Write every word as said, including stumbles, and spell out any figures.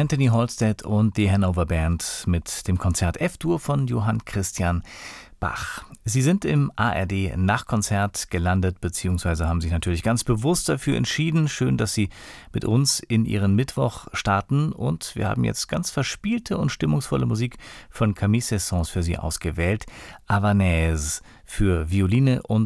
Anthony Halstead und die Hannover Band mit dem Konzert F-Dur von Johann Christian Bach. Sie sind im A R D-Nachtkonzert gelandet, beziehungsweise haben sich natürlich ganz bewusst dafür entschieden. Schön, dass Sie mit uns in Ihren Mittwoch starten. Und wir haben jetzt ganz verspielte und stimmungsvolle Musik von Camille Saint-Saëns für Sie ausgewählt. Havanaise für Violine und